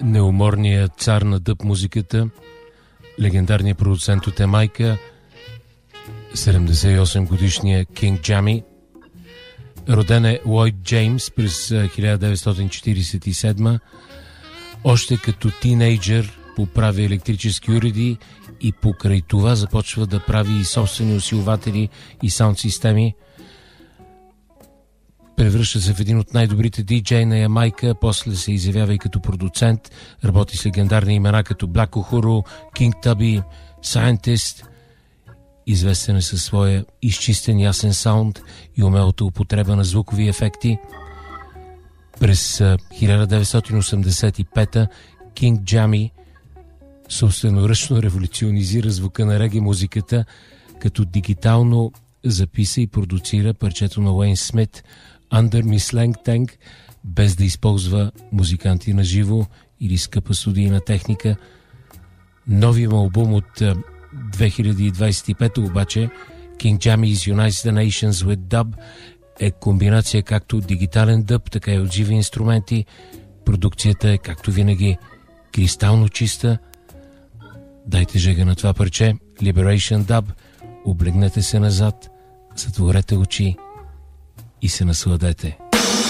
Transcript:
неуморният цар на дъб музиката, легендарният продуцент от Ямайка, 78-годишният Кинг Джами. Роден е Лойд Джеймс през 1947. Още като тинейджър поправя електрически уреди и покрай това започва да прави и собствени усилватели и саунд системи. Превръща се в един от най-добрите диджеи на Ямайка, после се изявява и като продуцент, работи с легендарни имена като Black Uhuru, King Tubby, Scientist. Известен е със своя изчистен ясен саунд и умелата употреба на звукови ефекти. През 1985 Кинг Джами собственоръчно революционизира звука на реге музиката, като дигитално записа и продуцира парчето на Уейн Смит Under Miss Lang Tang, без да използва музиканти на живо или скъпа студийна техника. Новият му албум от 2025 обаче, King Jammy's Unites the Nations with Dub, е комбинация както от дигитален дъб, така и от живи инструменти. Продукцията е, както винаги, кристално чиста. Дайте жега на това парче, Liberation Dub, облегнете се назад, затворете очи и се насладете.